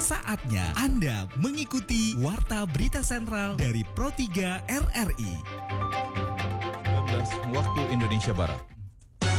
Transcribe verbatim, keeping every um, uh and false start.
Saatnya Anda mengikuti Warta Berita Sentral dari Pro tiga R R I. dua belas waktu Indonesia Barat.